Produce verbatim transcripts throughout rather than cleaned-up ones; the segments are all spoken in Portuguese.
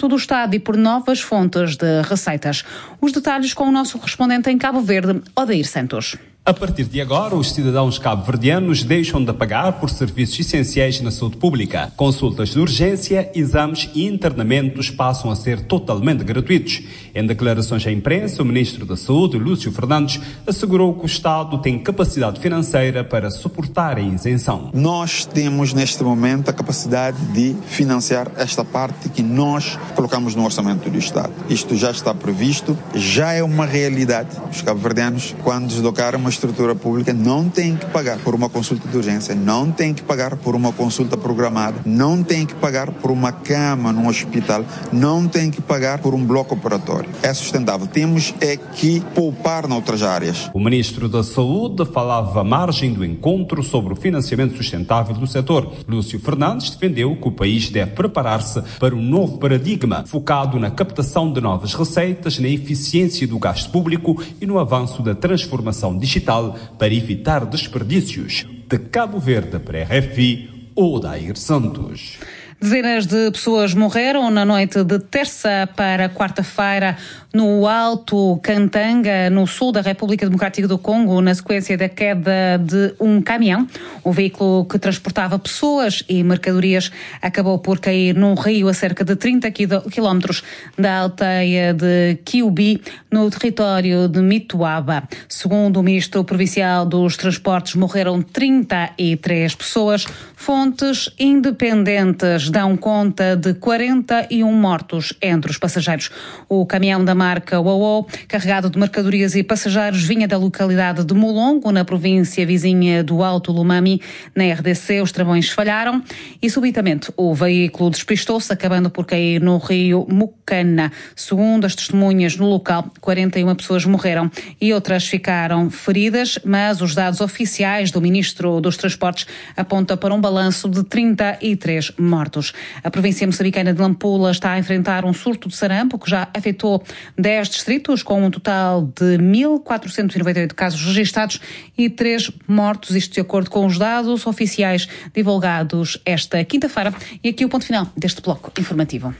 crescimento do Estado e por novas fontes de receitas. Os detalhes com o nosso correspondente em Cabo Verde, Odair Santos. A partir de agora, os cidadãos cabo-verdianos deixam de pagar por serviços essenciais na saúde pública. Consultas de urgência, exames e internamentos passam a ser totalmente gratuitos. Em declarações à imprensa, o Ministro da Saúde, Lúcio Fernandes, assegurou que o Estado tem capacidade financeira para suportar a isenção. Nós temos, neste momento, a capacidade de financiar esta parte que nós colocamos no orçamento do Estado. Isto já está previsto, já é uma realidade. Os cabo-verdianos, quando deslocaram uma estrutura pública, não tem que pagar por uma consulta de urgência, não tem que pagar por uma consulta programada, não tem que pagar por uma cama num hospital, não tem que pagar por um bloco operatório. É sustentável. Temos é que poupar noutras áreas. O Ministro da Saúde falava à margem do encontro sobre o financiamento sustentável do setor. Lúcio Fernandes defendeu que o país deve preparar-se para um novo paradigma, focado na captação de novas receitas, na eficiência do gasto público e no avanço da transformação digital para evitar desperdícios. De Cabo Verde para a R F I, Odair Santos. Dezenas de pessoas morreram na noite de terça para quarta-feira no Alto Kantanga, no sul da República Democrática do Congo, na sequência da queda de um caminhão. O veículo que transportava pessoas e mercadorias acabou por cair num rio a cerca de trinta quilómetros da aldeia de Kiubi, no território de Mituaba. Segundo o Ministro Provincial dos Transportes, morreram trinta e três pessoas. Fontes independentes dão conta de quarenta e um mortos entre os passageiros. O caminhão da marca Uou, carregado de mercadorias e passageiros, vinha da localidade de Mulongo, na província vizinha do Alto Lumami. Na R D C, os travões falharam e, subitamente, o veículo despistou-se, acabando por cair no rio Mucana. Segundo as testemunhas no local, quarenta e uma pessoas morreram e outras ficaram feridas, mas os dados oficiais do Ministro dos Transportes apontam para um balanço de trinta e três mortos. A província moçambicana de Nampula está a enfrentar um surto de sarampo que já afetou dez distritos, com um total de mil quatrocentos e noventa e oito casos registados e três mortos, isto de acordo com os dados oficiais divulgados esta quinta-feira. E aqui o ponto final deste bloco informativo.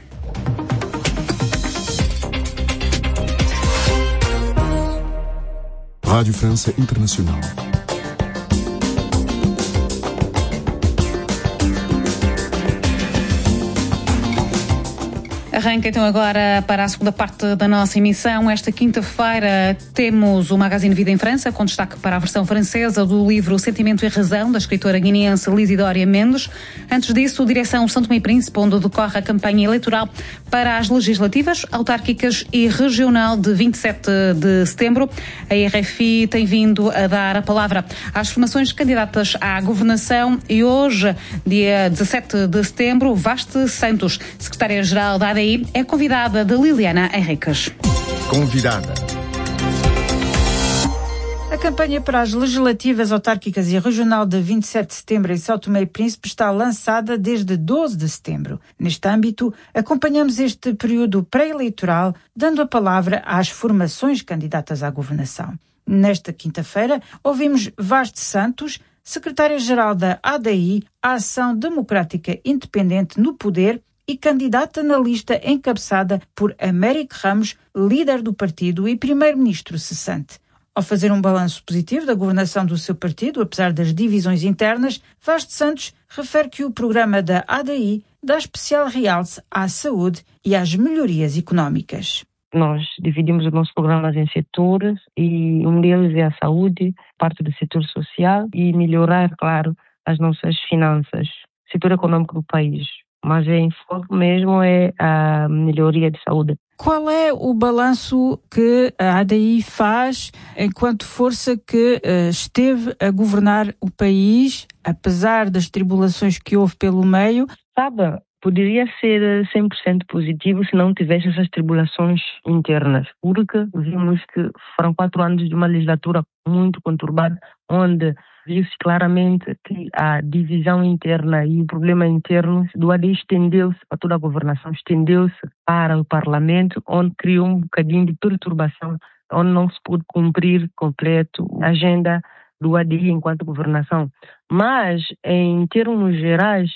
Rádio França Internacional. Arranca então agora para a segunda parte da nossa emissão. Esta quinta-feira temos o Magazine Vida em França, com destaque para a versão francesa do livro Sentimento e Razão, da escritora guineense Lisidória Mendes. Antes disso, direção São Tomé e Príncipe, onde decorre a campanha eleitoral para as legislativas, autárquicas e regional de vinte e sete de setembro. A R F I tem vindo a dar a palavra às formações candidatas à governação e hoje, dia dezassete de setembro, Vaste Santos, secretária-geral da A D I, é convidada de Liliana Henriques. Convidada. A campanha para as legislativas autárquicas e regional de vinte e sete de setembro em São Tomé e Príncipe está lançada desde doze de setembro. Neste âmbito, acompanhamos este período pré-eleitoral, dando a palavra às formações candidatas à governação. Nesta quinta-feira, ouvimos Vaste Santos, secretária-geral da A D I, a Ação Democrática Independente no Poder, e candidata na lista encabeçada por Américo Ramos, líder do partido e primeiro-ministro cessante. Ao fazer um balanço positivo da governação do seu partido, apesar das divisões internas, Vaste Santos refere que o programa da A D I dá especial realce à saúde e às melhorias económicas. Nós dividimos os nossos programas em setores e um deles é a saúde, parte do setor social e melhorar, claro, as nossas finanças, setor econômico do país. Mas em foco mesmo é a melhoria de saúde. Qual é o balanço que a A D I faz enquanto força que uh, esteve a governar o país, apesar das tribulações que houve pelo meio? Sabe, poderia ser cem por cento positivo se não tivesse essas tribulações internas, porque vimos que foram quatro anos de uma legislatura muito conturbada, onde viu-se claramente que a divisão interna e o problema interno do A D I estendeu-se para toda a governação, estendeu-se para o Parlamento, onde criou um bocadinho de perturbação, onde não se pôde cumprir completo a agenda do A D I enquanto governação. Mas, em termos gerais,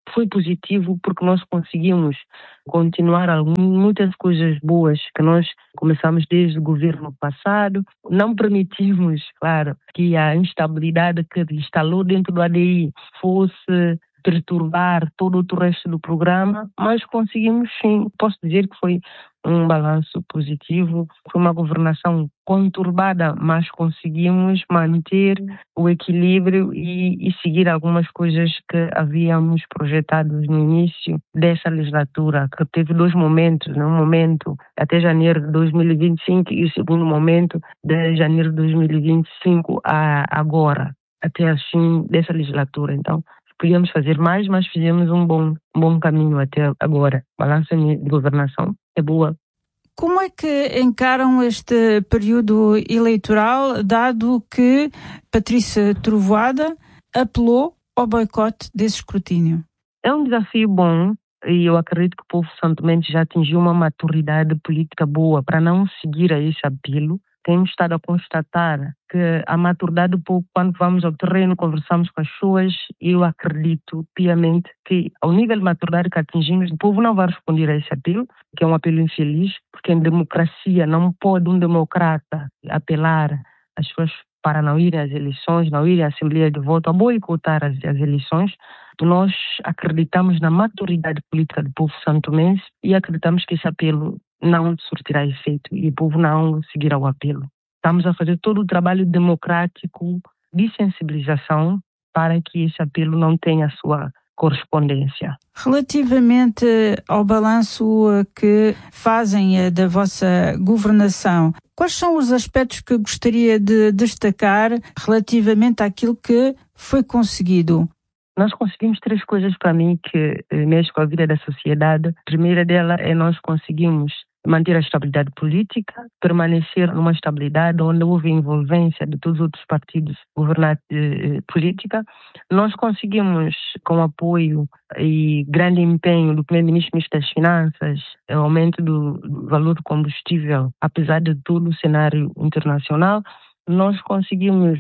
foi positivo porque nós conseguimos continuar algumas, muitas coisas boas que nós começamos desde o governo passado. Não permitimos, claro, que a instabilidade que instalou dentro do A D I fosse perturbar todo o resto do programa, mas conseguimos sim, posso dizer que foi um balanço positivo, foi uma governação conturbada, mas conseguimos manter o equilíbrio e, e seguir algumas coisas que havíamos projetado no início dessa legislatura, que teve dois momentos, né? Um momento até janeiro de dois mil e vinte e cinco e o segundo momento de janeiro de dois mil e vinte e cinco a agora, até o fim dessa legislatura. Então, podíamos fazer mais, mas fizemos um bom, um bom caminho até agora. Balança de governação é boa. Como é que encaram este período eleitoral, dado que Patrícia Trovoada apelou ao boicote desse escrutínio? É um desafio bom e eu acredito que o povo santomense já atingiu uma maturidade política boa para não seguir a esse apelo. Temos estado a constatar que a maturidade do povo, quando vamos ao terreno, conversamos com as pessoas, eu acredito piamente que ao nível de maturidade que atingimos, o povo não vai responder a esse apelo, que é um apelo infeliz, porque em democracia não pode um democrata apelar às pessoas para não irem às eleições, não irem à Assembleia de Voto, a boicotar as, as eleições. Nós acreditamos na maturidade política do povo santomense e acreditamos que esse apelo não surtirá efeito e o povo não seguirá o apelo. Estamos a fazer todo o trabalho democrático de sensibilização para que esse apelo não tenha a sua correspondência. Relativamente ao balanço que fazem da vossa governação, quais são os aspectos que gostaria de destacar relativamente àquilo que foi conseguido? Nós conseguimos três coisas para mim que mexem com a vida da sociedade. A primeira dela é nós conseguimos manter a estabilidade política, permanecer numa estabilidade onde houve envolvência de todos os outros partidos governantes eh, política. Nós conseguimos, com apoio e grande empenho do primeiro-ministro, ministro das Finanças, o aumento do, do valor do combustível, apesar de todo o cenário internacional, nós conseguimos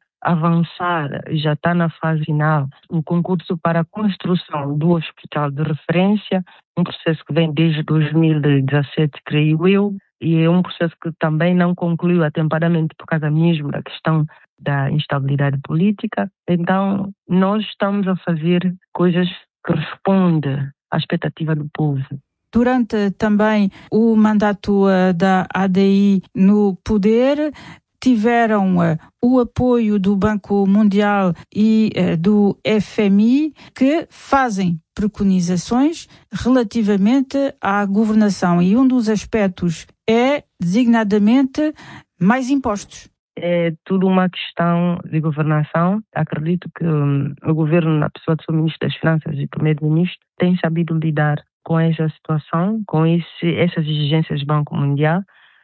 avançar, já está na fase final, um concurso para a construção do hospital de referência, um processo que vem desde dois mil e dezassete, creio eu, e é um processo que também não concluiu atempadamente por causa mesmo da questão da instabilidade política. Então, nós estamos a fazer coisas que respondem à expectativa do povo. Durante também o mandato uh, da A D I no poder, tiveram uh, o apoio do Banco Mundial e uh, do F M I, que fazem preconizações relativamente à governação. E um dos aspectos é, designadamente, mais impostos. É tudo uma questão de governação. Acredito que um, o governo, na pessoa do seu ministro das Finanças e primeiro-ministro, tem sabido lidar com essa situação, com esse, essas exigências do Banco Mundial,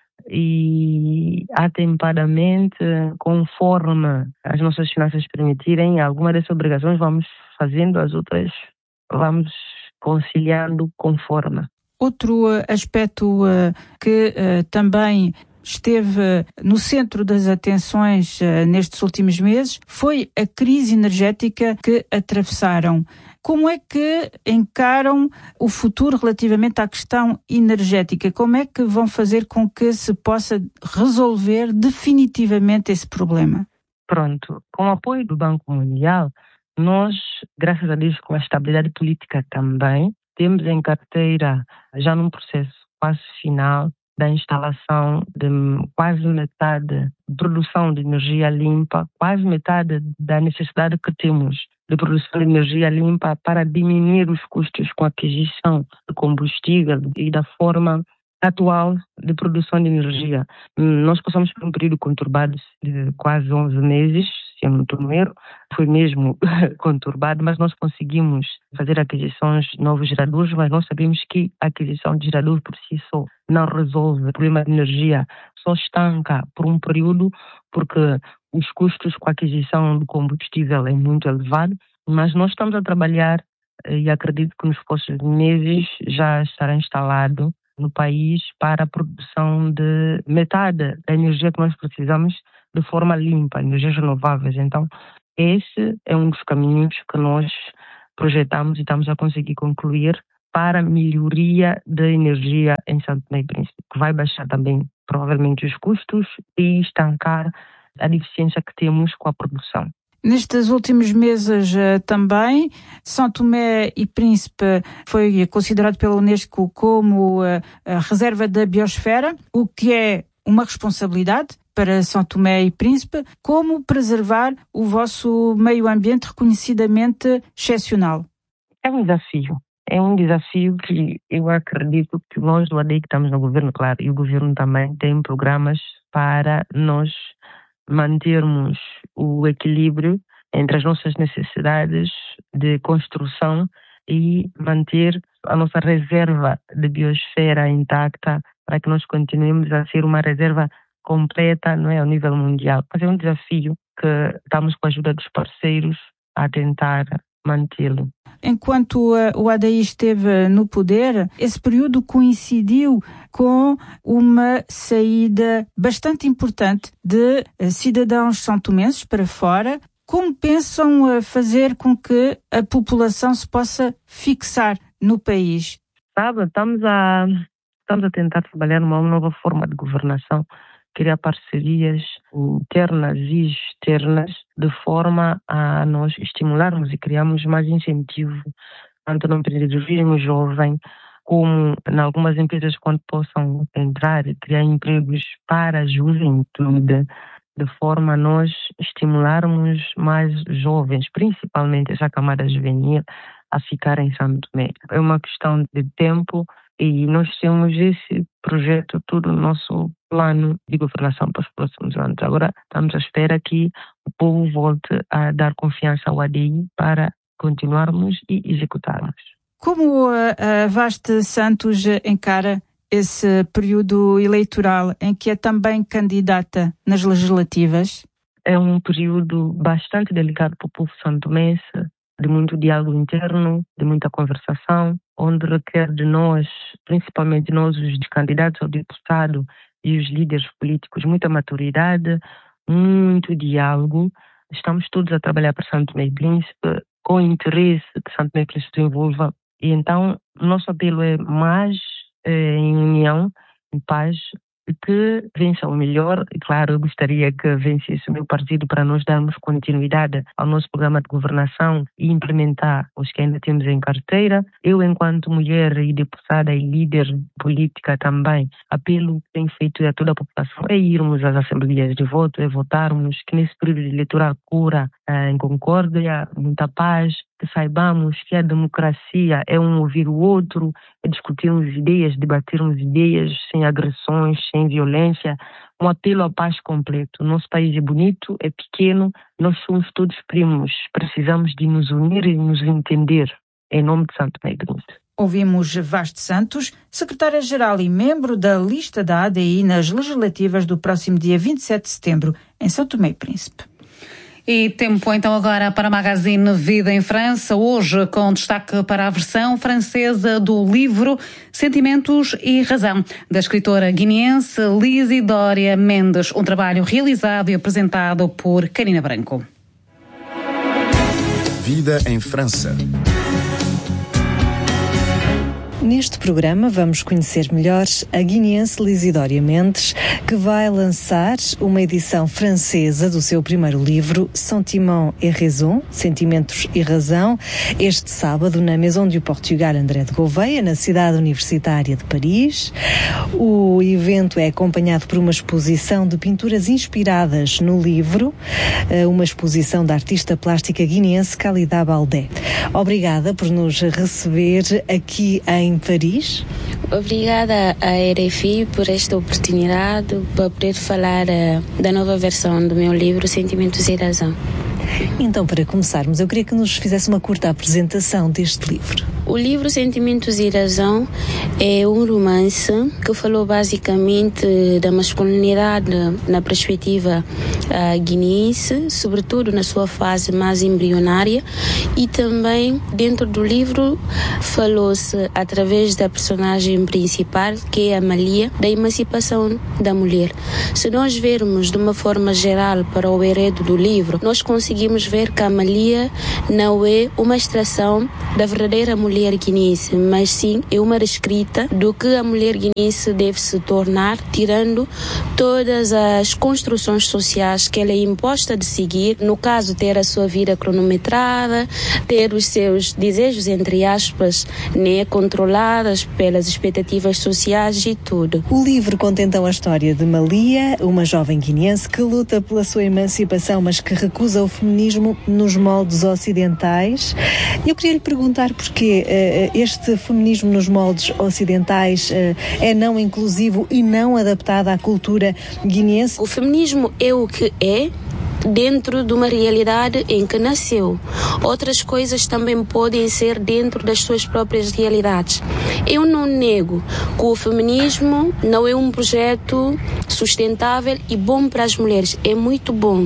e atempadamente, conforme as nossas finanças permitirem, algumas dessas obrigações vamos fazendo, as outras vamos conciliando conforme. Outro aspecto uh, que uh, também esteve no centro das atenções uh, nestes últimos meses foi a crise energética que atravessaram. Como é que encaram o futuro relativamente à questão energética? Como é que vão fazer com que se possa resolver definitivamente esse problema? Pronto, com o apoio do Banco Mundial, nós, graças a Deus, com a estabilidade política também, temos em carteira, já num processo quase final, da instalação de quase metade de produção de energia limpa, quase metade da necessidade que temos de produção de energia limpa para diminuir os custos com a aquisição de combustível e da forma atual de produção de energia. Nós passamos por um período conturbado de quase onze meses, se eu não estou no erro, foi mesmo conturbado, mas nós conseguimos fazer aquisições de novos geradores, mas nós sabemos que a aquisição de geradores por si só não resolve o problema de energia, só estanca por um período, porque os custos com a aquisição do combustível é muito elevado, mas nós estamos a trabalhar e acredito que nos próximos meses já estará instalado no país para a produção de metade da energia que nós precisamos de forma limpa, energias renováveis. Então, esse é um dos caminhos que nós projetamos e estamos a conseguir concluir para a melhoria da energia em São Tomé e Príncipe, que vai baixar também provavelmente os custos e estancar a deficiência que temos com a produção. Nestes últimos meses também, São Tomé e Príncipe foi considerado pela Unesco como a reserva da biosfera, o que é uma responsabilidade para São Tomé e Príncipe. Como preservar o vosso meio ambiente reconhecidamente excepcional? É um desafio. É um desafio que eu acredito que nós do A D I, que estamos no governo, claro, e o governo também tem programas para nós mantermos o equilíbrio entre as nossas necessidades de construção e manter a nossa reserva de biosfera intacta para que nós continuemos a ser uma reserva completa, não é, ao nível mundial. Mas é um desafio que estamos com a ajuda dos parceiros a tentar mantê-lo. Enquanto o A D I esteve no poder, esse período coincidiu com uma saída bastante importante de cidadãos são-tomenses para fora. Como pensam fazer com que a população se possa fixar no país? Sabe, estamos a, estamos a tentar trabalhar numa nova forma de governação, criar parcerias internas e externas de forma a nós estimularmos e criarmos mais incentivo tanto no empreendedorismo jovem como em algumas empresas quando possam entrar e criar empregos para a juventude, de forma a nós estimularmos mais jovens, principalmente essa camada juvenil, a ficar em São Tomé. É uma questão de tempo e nós temos esse projeto, todo o nosso plano de governação para os próximos anos. Agora estamos à espera que o povo volte a dar confiança ao A D I para continuarmos e executarmos. Como a Vaz-te Santos encara esse período eleitoral em que é também candidata nas legislativas? É um período bastante delicado para o povo santomense, de muito diálogo interno, de muita conversação, onde requer de nós, principalmente nós, os candidatos ao deputado e os líderes políticos, muita maturidade, muito diálogo. Estamos todos a trabalhar para São Tomé e Príncipe, com interesse que São Tomé e Príncipe se envolva. E então, o nosso apelo é mais eh, em união, em paz, e que vença o melhor. E claro, eu gostaria que vencesse o meu partido para nós darmos continuidade ao nosso programa de governação e implementar os que ainda temos em carteira. Eu, enquanto mulher e deputada e líder política também, apelo que tenho feito a toda a população é irmos às assembleias de voto, é votarmos, que nesse período eleitoral cura eh, em concórdia, muita paz, que saibamos que a democracia é um ouvir o outro, é discutirmos ideias, debatermos ideias sem agressões, sem violência, um apelo à paz completo. O nosso país é bonito, é pequeno, nós somos todos primos, precisamos de nos unir e nos entender, em nome de São Tomé e Príncipe. Ouvimos Vaz-te Santos, secretária-geral e membro da lista da A D I nas legislativas do próximo dia vinte e sete de setembro, em São Tomé e Príncipe. E tempo então agora para a Magazine Vida em França, hoje com destaque para a versão francesa do livro Sentimentos e Razão, da escritora guineense Lisidória Mendes, um trabalho realizado e apresentado por Karina Branco. Vida em França. Neste programa vamos conhecer melhor a guineense Lisidória Mendes, que vai lançar uma edição francesa do seu primeiro livro, Sentiments et Raison, Sentimentos e Razão, este sábado na Maison du Portugal André de Gouveia, na cidade universitária de Paris. O evento é acompanhado por uma exposição de pinturas inspiradas no livro, uma exposição da artista plástica guineense Khalida Baldé. Obrigada por nos receber aqui em Paris. Obrigada à R F I por esta oportunidade para poder falar uh, da nova versão do meu livro Sentimentos e Razão. Então, para começarmos, eu queria que nos fizesse uma curta apresentação deste livro. O livro Sentimentos e Razão é um romance que falou basicamente da masculinidade na perspectiva uh, guineense, sobretudo na sua fase mais embrionária, e também dentro do livro falou-se através da personagem principal, que é a Malia, da emancipação da mulher. Se nós vermos de uma forma geral para o enredo do livro, nós conseguimos ver que a Malia não é uma extração da verdadeira mulher guineense, mas sim é uma reescrita do que a mulher guineense deve se tornar, tirando todas as construções sociais que ela é imposta de seguir, no caso ter a sua vida cronometrada, ter os seus desejos, entre aspas, né, controladas pelas expectativas sociais e tudo. O livro conta então a história de Malia, uma jovem guineense que luta pela sua emancipação, mas que recusa o feminismo nos moldes ocidentais. Eu queria lhe perguntar porquê uh, este feminismo nos moldes ocidentais uh, é não inclusivo e não adaptado à cultura guineense. O feminismo é o que é dentro de uma realidade em que nasceu. Outras coisas também podem ser dentro das suas próprias realidades. Eu não nego que o feminismo não é um projeto sustentável e bom para as mulheres. É muito bom.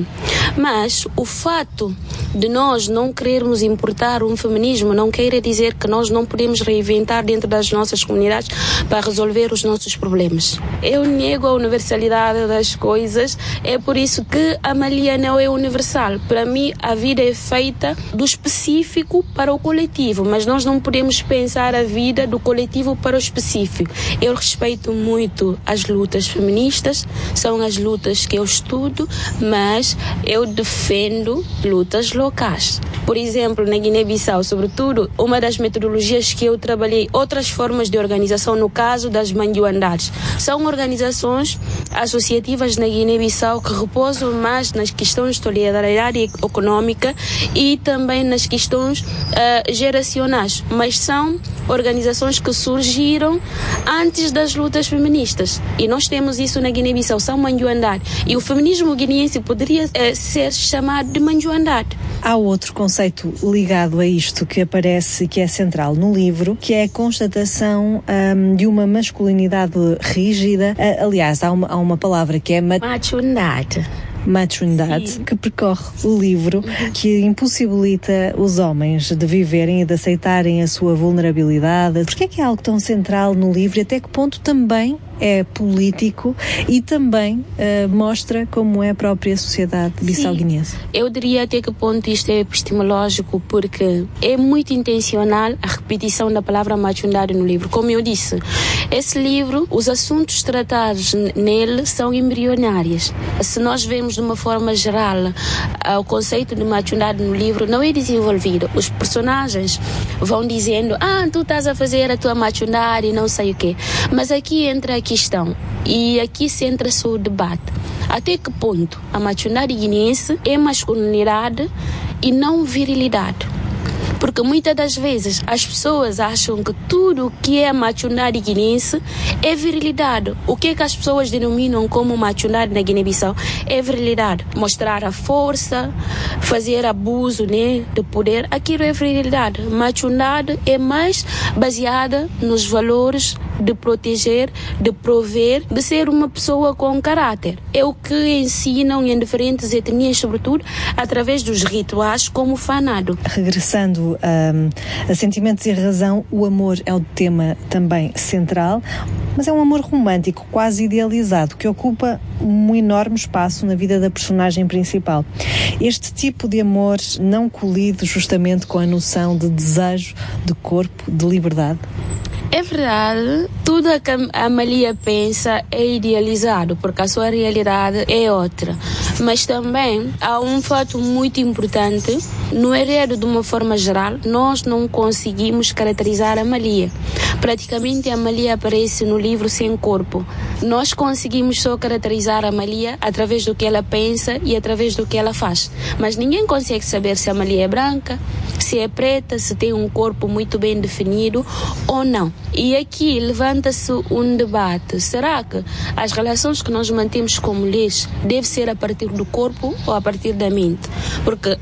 Mas o fato de nós não querermos importar um feminismo não quer dizer que nós não podemos reinventar dentro das nossas comunidades para resolver os nossos problemas. Eu nego a universalidade das coisas, é por isso que a Malia não é universal. Para mim, a vida é feita do específico para o coletivo, mas nós não podemos pensar a vida do coletivo para o específico. Eu respeito muito as lutas feministas, são as lutas que eu estudo, mas eu defendo lutas locais. Por exemplo, na Guiné-Bissau, sobretudo, uma das metodologias que eu trabalhei, outras formas de organização, no caso das mandiuandades, são organizações associativas na Guiné-Bissau que repousam mais nas questões de solidariedade econômica e também nas questões uh, geracionais, mas são organizações que surgiram antes das lutas feministas, e nós temos isso na Guiné-Bissau, são mandiuandade, e o feminismo guineense poderia uh, ser chamado de mandiuandade. Há outro conceito ligado a isto que aparece e que é central no livro, que é a constatação um, de uma masculinidade rígida. Uh, aliás, há uma, há uma palavra que é machundade. Machundade, que percorre o livro, que impossibilita os homens de viverem e de aceitarem a sua vulnerabilidade. Porquê é que é algo tão central no livro e até que ponto também é político e também uh, mostra como é a própria sociedade bissau-guineense? Eu diria até que ponto isto é epistemológico, porque é muito intencional a repetição da palavra machundade no livro. Como eu disse, esse livro, os assuntos tratados nele são embrionários. Se nós vemos de uma forma geral uh, o conceito de machundade no livro não é desenvolvido. Os personagens vão dizendo, ah, tu estás a fazer a tua machundade e não sei o quê. Mas aqui entra a questão, e aqui centra-se o debate. Até que ponto a machundade guineense é masculinidade e não virilidade? Porque muitas das vezes as pessoas acham que tudo o que é machundade guineense é virilidade. O que é que as pessoas denominam como machundade na Guiné-Bissau é virilidade. Mostrar a força, fazer abuso, né, de poder, aquilo é virilidade. Machundade é mais baseada nos valores de proteger, de prover, de ser uma pessoa com caráter. É o que ensinam em diferentes etnias, sobretudo através dos rituais como o fanado. Regressando a, a Sentimentos e Razão, o amor é o tema também central, mas é um amor romântico, quase idealizado, que ocupa um enorme espaço na vida da personagem principal. Este tipo de amor não colide justamente com a noção de desejo, de corpo, de liberdade? É verdade, tudo o que a Malia pensa é idealizado, porque a sua realidade é outra. Mas também há um fato muito importante, no enredo de uma forma geral, nós não conseguimos caracterizar a Malia. Praticamente a Malia aparece no livro sem corpo. Nós conseguimos só caracterizar a Malia através do que ela pensa e através do que ela faz. Mas ninguém consegue saber se a Malia é branca, se é preta, se tem um corpo muito bem definido ou não. E aqui levanta-se um debate. Será que as relações que nós mantemos com mulheres devem ser a partir do corpo ou a partir da mente? Porque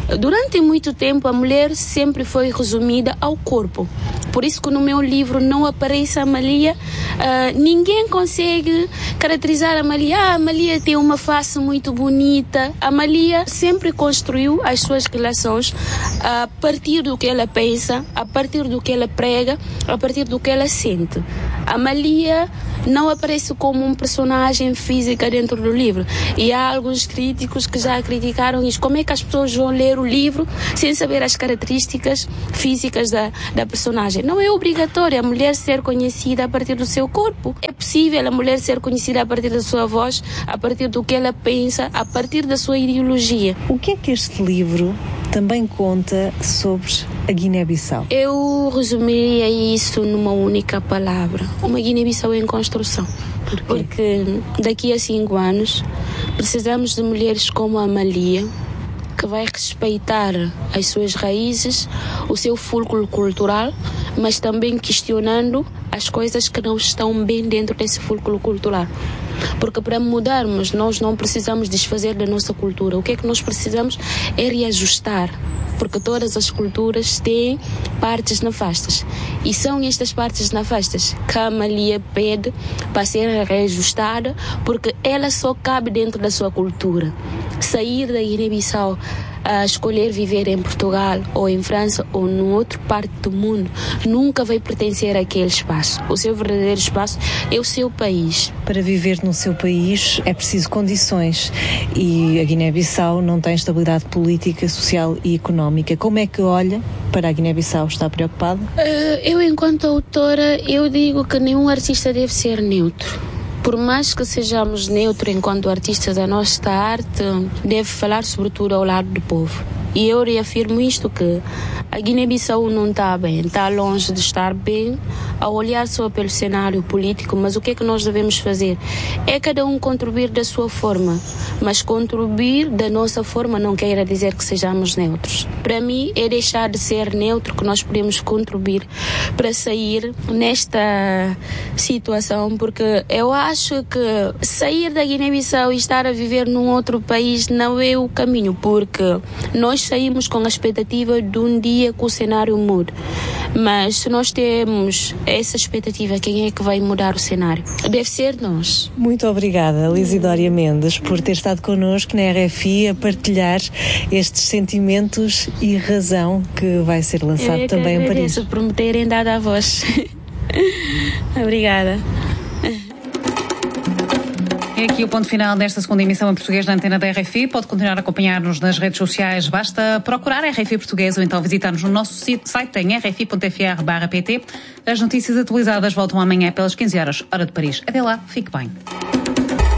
Durante muito tempo a mulher sempre foi resumida ao corpo. Por isso que no meu livro não aparece a Amalia. Uh, ninguém consegue caracterizar a Amalia. Ah, a Amalia tem uma face muito bonita. A Amalia sempre construiu as suas relações a partir do que ela pensa, a partir do que ela prega, a partir do que ela sente. A Amalia não aparece como um personagem físico dentro do livro. E há alguns críticos que já criticaram isso. Como é que as pessoas vão ler o livro sem saber as características físicas da, da personagem? Não é obrigatório a mulher ser conhecida a partir do seu corpo. É possível a mulher ser conhecida a partir da sua voz, a partir do que ela pensa, a partir da sua ideologia. O que é que este livro também conta sobre a Guiné-Bissau? Eu resumiria isso numa única palavra. Uma Guiné-Bissau em construção. Por Porque daqui a cinco anos precisamos de mulheres como a Amalia, que vai respeitar as suas raízes, o seu fulcro cultural, mas também questionando as coisas que não estão bem dentro desse fulcro cultural. Porque para mudarmos, nós não precisamos desfazer da nossa cultura. O que é que nós precisamos é reajustar. Porque todas as culturas têm partes nefastas. E são estas partes nefastas que a Amalia pede para ser reajustada, porque ela só cabe dentro da sua cultura. Sair da Guiné-Bissau a escolher viver em Portugal ou em França ou em outra parte do mundo nunca vai pertencer àquele espaço. O seu verdadeiro espaço é o seu país. Para viver no seu país é preciso condições e a Guiné-Bissau não tem estabilidade política, social e económica. Como é que olha para a Guiné-Bissau? Está preocupada? Uh, eu, enquanto autora, eu digo que nenhum artista deve ser neutro. Por mais que sejamos neutros enquanto artistas, a nossa arte deve falar sobretudo ao lado do povo. E eu reafirmo isto, que a Guiné-Bissau não está bem, está longe de estar bem a olhar só pelo cenário político, mas o que é que nós devemos fazer? É cada um contribuir da sua forma, mas contribuir da nossa forma não quer dizer que sejamos neutros. Para mim é deixar de ser neutro que nós podemos contribuir para sair nesta situação, porque eu acho que sair da Guiné-Bissau e estar a viver num outro país não é o caminho, porque nós saímos com a expectativa de um dia que o cenário mude. Mas se nós temos essa expectativa, quem é que vai mudar o cenário? Deve ser nós. Muito obrigada, Lisidória Mendes, por ter estado connosco na R F I a partilhar estes sentimentos e razão que vai ser lançado Eu também em Paris. Eu por me terem dado a voz. Obrigada. É aqui o ponto final desta segunda emissão em português da Antena da R F I. Pode continuar a acompanhar-nos nas redes sociais. Basta procurar R F I Português ou então visitar-nos no nosso site em r f i ponto f r barra p t. As notícias atualizadas voltam amanhã pelas quinze horas, hora de Paris. Até lá, fique bem.